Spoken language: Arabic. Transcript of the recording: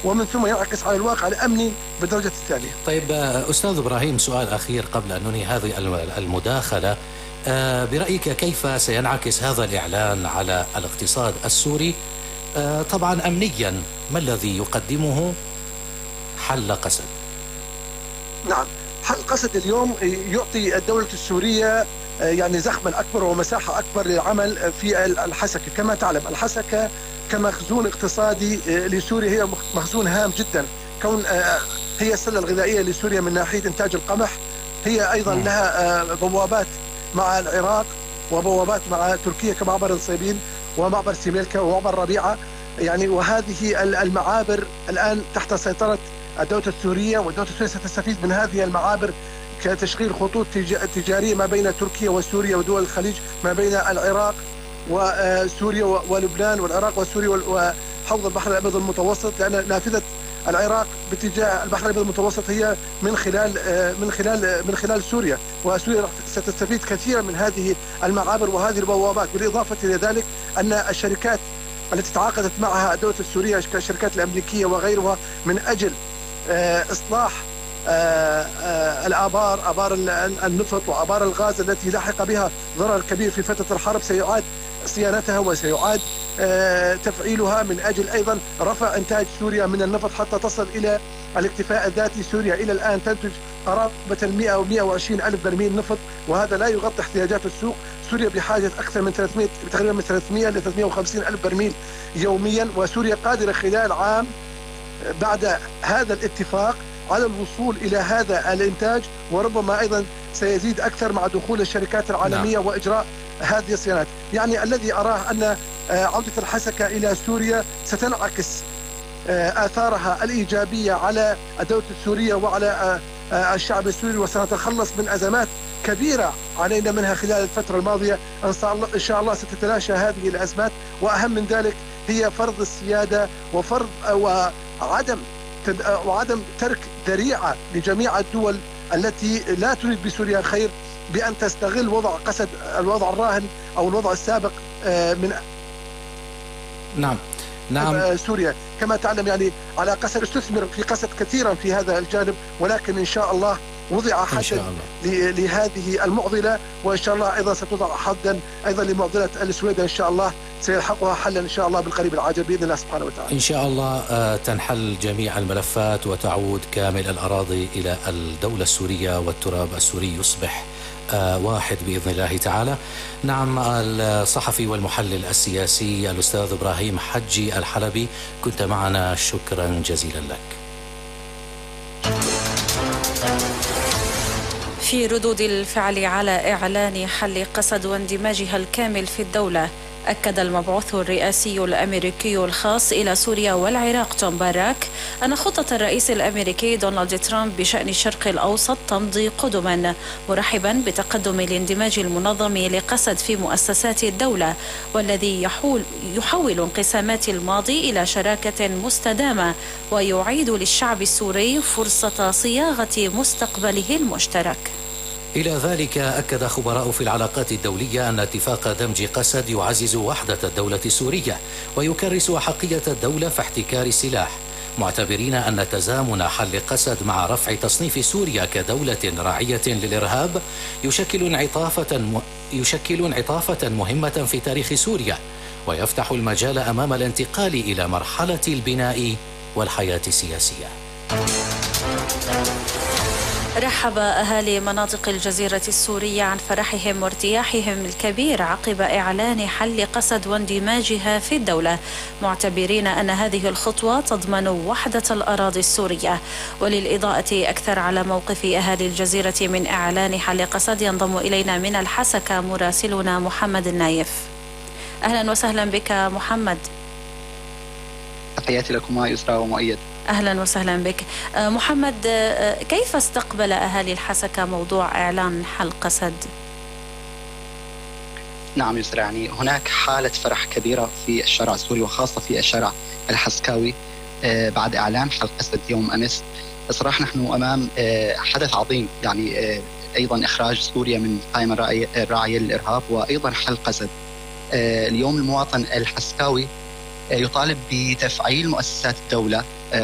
ومن ثم ينعكس على الواقع الأمني بالدرجة الثانية. طيب أستاذ إبراهيم، سؤال أخير قبل أن ننهي هذه المداخلة. برأيك كيف سينعكس هذا الإعلان على الاقتصاد السوري؟ طبعا أمنيا، ما الذي يقدمه حل قسد؟ نعم، حل قسد اليوم يعطي الدولة السورية يعني زخما أكبر ومساحة أكبر للعمل في الحسكة. كما تعلم الحسكة كمخزون اقتصادي لسوريا هي مخزون هام جدا، كون هي السلة الغذائية لسوريا من ناحية إنتاج القمح. هي أيضا لها بوابات مع العراق وبوابات مع تركيا كمعبر الصيبين ومعبر سيميلكا ومعبر ربيعة يعني. وهذه المعابر الآن تحت سيطرة الدولة السورية، والدولة السورية ستستفيد من هذه المعابر كتشغيل خطوط تجارية ما بين تركيا وسوريا ودول الخليج، ما بين العراق وسوريا ولبنان والعراق وسوريا وحوض البحر الأبيض المتوسط، لأن نافذة العراق باتجاه البحر الأبيض المتوسط هي من خلال سوريا، وسوريا ستستفيد كثيرا من هذه المعابر وهذه البوابات. بالإضافة إلى ذلك أن الشركات التي تعاقدت معها الدولة السورية كالشركات الأمريكية وغيرها من أجل إصلاح آبار النفط وآبار الغاز التي لحق بها ضرر كبير في فترة الحرب، سيعاد صيانتها وسيعاد تفعيلها من أجل أيضا رفع إنتاج سوريا من النفط حتى تصل إلى الاكتفاء الذاتي. سوريا إلى الآن تنتج قرابة 100 أو 120 ألف برميل نفط، وهذا لا يغطي احتياجات السوق. سوريا بحاجة أكثر من 300 تقريبا من 300 ل 350 ألف برميل يوميا، وسوريا قادرة خلال عام بعد هذا الاتفاق على الوصول إلى هذا الإنتاج، وربما أيضا سيزيد أكثر مع دخول الشركات العالمية وإجراء هذه الصيانات. يعني الذي أراه أن عودة الحسكة إلى سوريا ستنعكس آثارها الإيجابية على الدولة السورية وعلى الشعب السوري، وسنتخلص من أزمات كبيرة علينا منها خلال الفترة الماضية. إن شاء الله ستتلاشى هذه الأزمات، وأهم من ذلك هي فرض السيادة وفرض وعدم ترك ذريعة لجميع الدول التي لا تريد بسوريا خير بأن تستغل وضع قسد، الوضع الراهن أو الوضع السابق من نعم سوريا. كما تعلم يعني على قسد استثمر في قسد كثيرا في هذا الجانب، ولكن إن شاء الله وضع حد لهذه المعضلة، وإن شاء الله أيضا ستوضع حدا أيضا لمعضلة السويد. إن شاء الله سيلحقها حلا إن شاء الله بالقريب العاجل بإذن الله سبحانه وتعالى. إن شاء الله تنحل جميع الملفات وتعود كامل الأراضي إلى الدولة السورية، والتراب السوري يصبح واحد بإذن الله تعالى. نعم، الصحفي والمحلل السياسي الأستاذ إبراهيم حجي الحلبي، كنت معنا، شكرا جزيلا لك. في ردود الفعل على إعلان حل قسد واندماجها الكامل في الدولة، أكد المبعوث الرئاسي الأمريكي الخاص إلى سوريا والعراق توم باراك أن خطة الرئيس الأمريكي دونالد ترامب بشأن الشرق الأوسط تمضي قدما، مرحبا بتقدم الاندماج المنظم لقسد في مؤسسات الدولة، والذي يحول انقسامات الماضي إلى شراكة مستدامة ويعيد للشعب السوري فرصة صياغة مستقبله المشترك. إلى ذلك أكد خبراء في العلاقات الدولية أن اتفاق دمج قسد يعزز وحدة الدولة السورية ويكرس أحقية الدولة في احتكار السلاح، معتبرين أن تزامن حل قسد مع رفع تصنيف سوريا كدولة راعية للإرهاب يشكل انعطافة مهمة في تاريخ سوريا، ويفتح المجال أمام الانتقال إلى مرحلة البناء والحياة السياسية. رحب أهالي مناطق الجزيرة السورية عن فرحهم وارتياحهم الكبير عقب إعلان حل قسد واندماجها في الدولة، معتبرين أن هذه الخطوة تضمن وحدة الأراضي السورية. وللإضاءة أكثر على موقف أهالي الجزيرة من إعلان حل قسد ينضم إلينا من الحسكة مراسلنا محمد النايف. أهلا وسهلا بك محمد. تحياتي لكما يسرى ومؤيد. أهلا وسهلا بك محمد. كيف استقبل أهالي الحسكة موضوع إعلان حل قسد؟ نعم يسرى، يعني هناك حالة فرح كبيرة في الشارع السوري وخاصة في الشارع الحسكاوي بعد إعلان حل قسد يوم أمس. صراحة نحن أمام حدث عظيم، يعني أيضا إخراج سوريا من قائمة الراعية للإرهاب وأيضا حل قسد. اليوم المواطن الحسكاوي يطالب بتفعيل مؤسسات الدولة